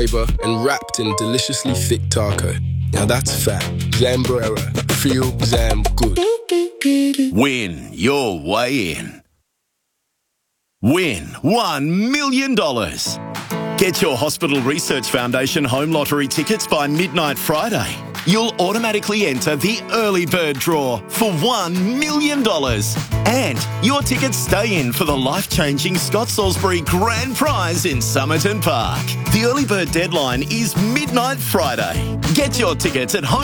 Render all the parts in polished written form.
fibre and wrapped in deliciously thick taco. Now that's fat. Zambrera. Feel Zam good. Win your way in. Win $1 million. Get your Hospital Research Foundation home lottery tickets by midnight Friday. You'll automatically enter the early bird draw for $1 million. And your tickets stay in for the life-changing Scott Salisbury Grand Prize in Somerton Park. The early bird deadline is midnight Friday. Get your tickets at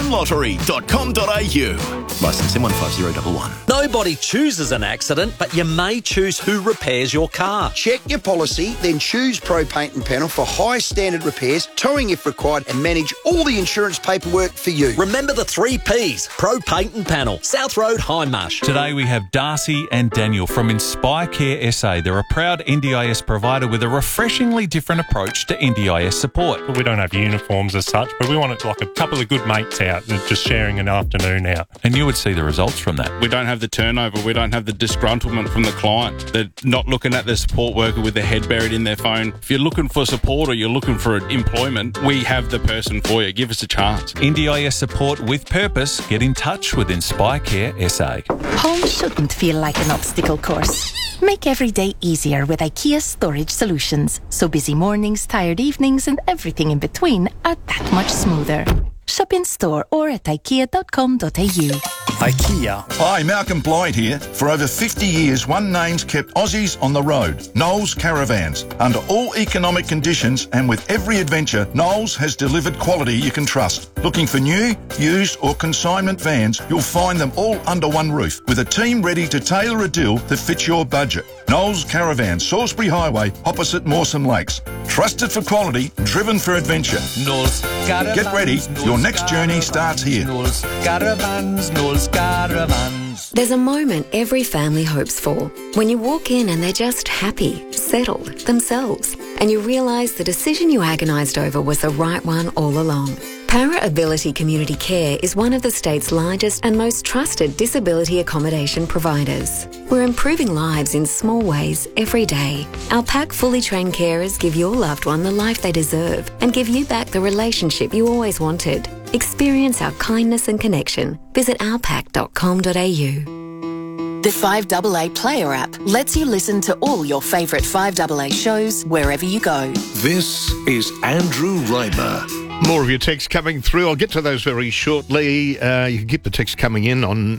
homelottery.com.au. Licence M15011. Nobody chooses an accident, but you may choose who repairs your car. Check your policy, then choose Pro Paint and Panel for high standard repairs, towing if required, and manage all the insurance paperwork for you. Remember the 3 Ps, Pro Paint and Panel, South Road, Hindmarsh. Today we have Darcy and Daniel from Inspire Care SA. They're a proud NDIS provider with a refreshingly different approach to NDIS support. We don't have uniforms as such, but we want it like a couple of good mates out, just sharing an afternoon out. And you would see the results from that. We don't have the turnover. We don't have the disgruntlement from the client. They're not looking at the support worker with their head buried in their phone. If you're looking for support or you're looking for employment, we have the person for you. Give us a chance. NDIS support with purpose. Get in touch with Inspire Care SA. Home shouldn't feel like an obstacle course. Make every day easier with IKEA Storage Solutions, so busy mornings, tired evenings and everything in between are that much smoother. Shop in store or at ikea.com.au. IKEA. Hi, Malcolm Blyde here. For over 50 years, one name's kept Aussies on the road. Knowles Caravans. Under all economic conditions and with every adventure, Knowles has delivered quality you can trust. Looking for new, used or consignment vans, you'll find them all under one roof with a team ready to tailor a deal that fits your budget. Knowles Caravans, Salisbury Highway, opposite Mawson Lakes. Trusted for quality, driven for adventure. Knowles Caravans. Get ready. Your next journey starts here. Knowles Caravans. Knowles Caravans. There's a moment every family hopes for. When you walk in and they're just happy, settled, themselves, and you realise the decision you agonised over was the right one all along. Para Ability Community Care is one of the state's largest and most trusted disability accommodation providers. We're improving lives in small ways every day. Our PAC fully trained carers give your loved one the life they deserve and give you back the relationship you always wanted. Experience our kindness and connection. Visit ourpac.com.au. The 5AA Player app lets you listen to all your favourite 5AA shows wherever you go. This is Andrew Reimer. More of your texts coming through. I'll get to those very shortly. You can keep the text coming in on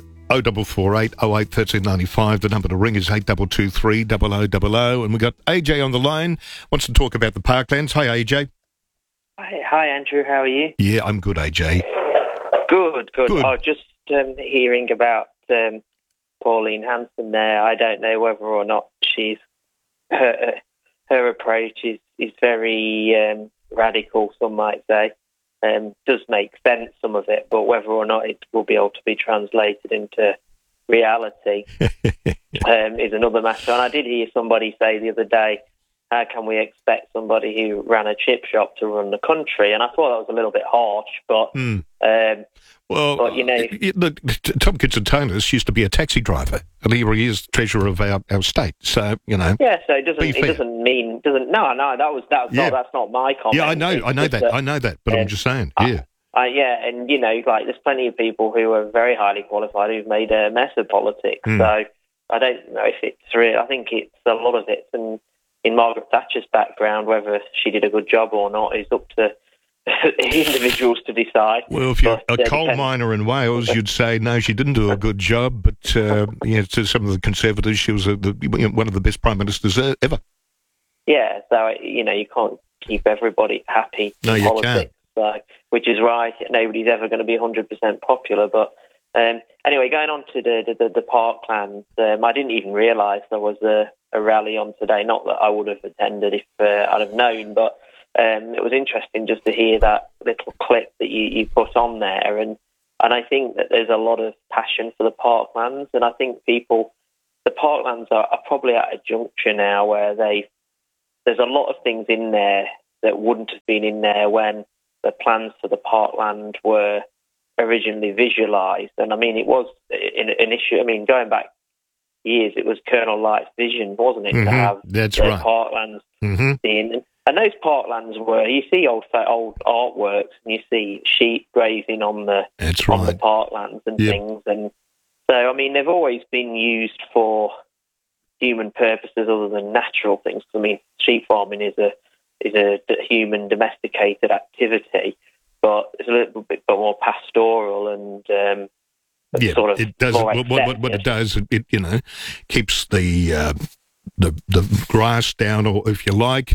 0448 08 1395. The number to ring is 8223 0000. And we've got AJ on the line. Wants to talk about the Parklands. Hi, AJ. Hi, Andrew. How are you? Yeah, I'm good, AJ. Good. I was just hearing about Pauline Hanson there. I don't know whether or not her approach is very radical, some might say. Does make sense, some of it, but whether or not it will be able to be translated into reality is another matter. And I did hear somebody say the other day, how can we expect somebody who ran a chip shop to run the country? And I thought that was a little bit harsh, but but you know, look, Tom Kitson-Tonis used to be a taxi driver, and he is treasurer of our state. So you know, yeah. So it doesn't mean. That's not my comment. Yeah, I know that, but I'm just saying, yeah. And you know, like there's plenty of people who are very highly qualified who've made a mess of politics. So I don't know if it's real. I think it's a lot of it, and in Margaret Thatcher's background, whether she did a good job or not is up to individuals to decide. Well, if you're a coal miner in Wales, you'd say, no, she didn't do a good job, but to some of the Conservatives, she was one of the best Prime Ministers ever. Yeah, so, you know, you can't keep everybody happy in politics, which is right. Nobody's ever going to be 100% popular, but anyway, going on to the Parklands, I didn't even realise there was a rally on today. Not that I would have attended if I'd have known, but it was interesting just to hear that little clip that you put on there, and I think that there's a lot of passion for the Parklands, and I think the Parklands are probably at a juncture now where there's a lot of things in there that wouldn't have been in there when the plans for the Parkland were originally visualised. And I mean, it was an issue. I mean, going back years, it was Colonel Light's vision, wasn't it, to have That's right. Parklands in. And those parklands were, you see old artworks, and you see sheep grazing on the parklands and things. And so, I mean, they've always been used for human purposes other than natural things. I mean, sheep farming is a human domesticated activity, but it's a little bit more pastoral and sort of it does. What it does, it keeps the grass down, or if you like,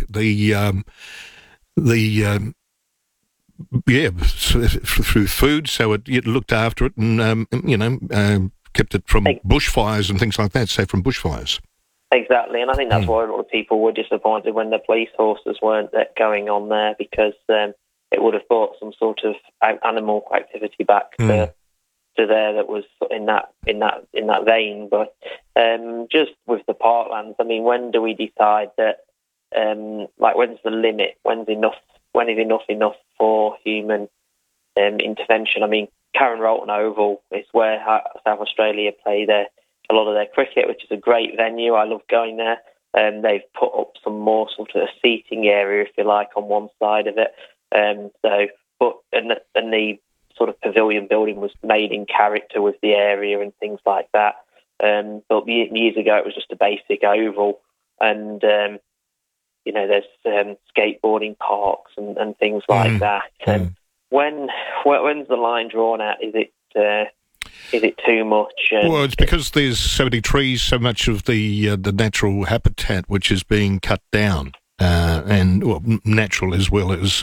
through food, so it looked after it, and kept it from bushfires and things like that. Say from bushfires. Exactly, and I think that's why a lot of people were disappointed when the police horses weren't going on there, because it would have brought some sort of animal activity back to there that was in that vein. But just with the parklands, I mean, when do we decide that? When's the limit? When is enough for human intervention? I mean, Karen Rolton Oval is where South Australia play a lot of their cricket, which is a great venue. I love going there. They've put up some more sort of a seating area, if you like, on one side of it. And the sort of pavilion building was made in character with the area and things like that. But years ago, it was just a basic oval, and there's skateboarding parks and things like that. And when's the line drawn at? Is it too much? Well, it's because there's so many trees, so much of the natural habitat which is being cut down, and natural as well as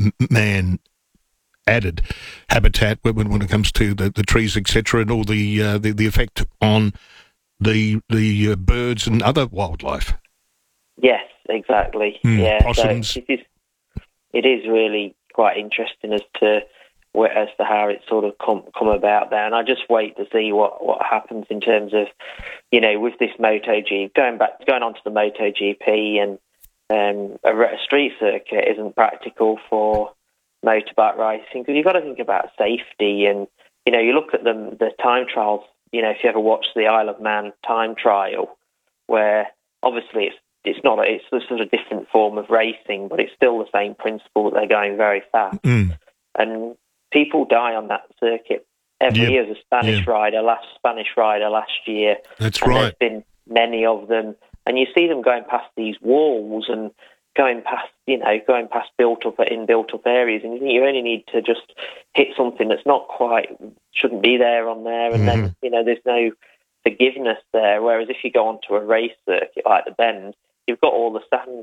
man-added habitat when it comes to the trees, etc., and all the effect on the birds and other wildlife. Yes, exactly. Possums. So it is really quite interesting as to how it sort of come about there, and I just wait to see what happens in terms of, with this MotoGP, going on to the MotoGP, and a street circuit isn't practical for motorbike racing, because you've got to think about safety, and you look at the time trials. If you ever watch the Isle of Man time trial, where obviously it's a sort of different form of racing, but it's still the same principle that they're going very fast. And people die on that circuit every year. There's a Spanish rider last year. That's right. There's been many of them, and you see them going past these walls and going past built up areas, and you think you only need to just hit something that's not quite, shouldn't be there on there, and then there's no forgiveness there. Whereas if you go onto a race circuit like the Bend, you've got all the sand.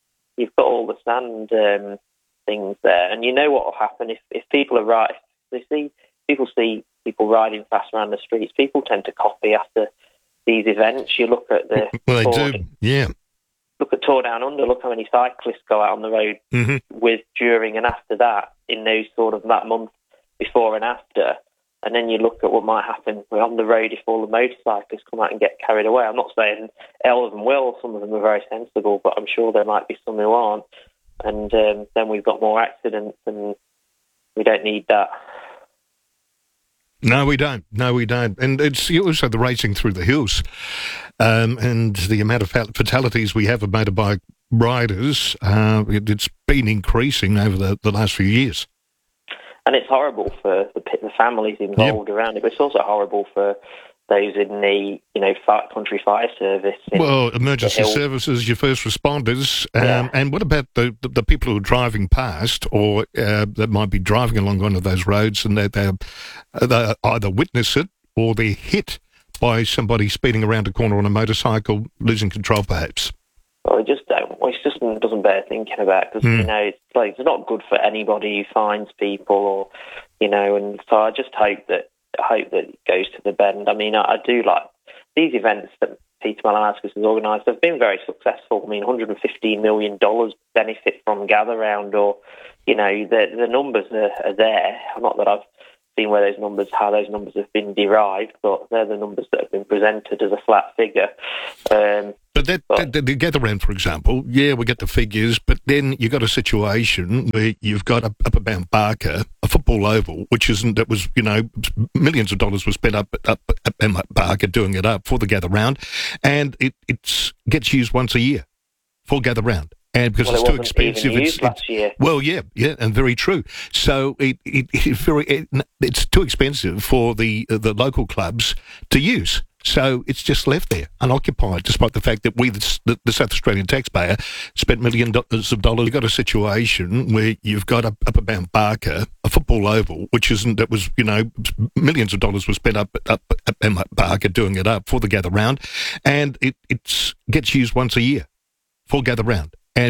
Things there, and you know what will happen if people are right. People see people riding fast around the streets. People tend to copy after these events. You look at the they do, yeah. Look at Tour Down Under. Look how many cyclists go out on the road with during and after that in those sort of that month before and after. And then you look at what might happen on the road if all the motorcyclists come out and get carried away. I'm not saying all of them will. Some of them are very sensible, but I'm sure there might be some who aren't. And then we've got more accidents, and we don't need that. No, we don't. And it's also the racing through the hills, and the amount of fatalities we have of motorbike riders, it's been increasing over the last few years. And it's horrible for the families involved around it, but it's also horrible for those in the country fire service. Emergency services, your first responders, and what about the people who are driving past, or that might be driving along one of those roads, and they either witness it or they're hit by somebody speeding around a corner on a motorcycle, losing control perhaps? Well, it just doesn't bear thinking about, because it's not good for anybody who finds people, or and so I just hope that it goes to the Bend. I mean, I do like these events that Peter Malaskas has organised. They've been very successful. I mean, $115 million benefit from Gather Round, or the numbers are there. Not that I've seen how those numbers have been derived, but they're the numbers that have been presented as a flat figure. But the Gather Round, for example, we get the figures, but then you've got a situation where you've got up about Barker, a football oval, millions of dollars was spent up at Barker doing it up for the Gather Round, and it gets used once a year for Gather Round. And because it's too expensive, last year. Well, yeah, and very true. So it's too expensive for the local clubs to use. So it's just left there, unoccupied, despite the fact that we, the South Australian taxpayer, spent millions of dollars. You've got a situation where you've got up about Barker, a football oval, millions of dollars was spent up at Barker doing it up for the gather round, and it gets used once a year for gather round.